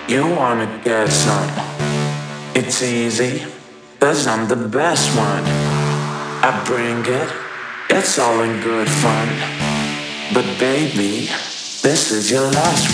You wanna get some? It's easy, cause I'm the best one. I bring it, it's all in good fun. But baby, this is your last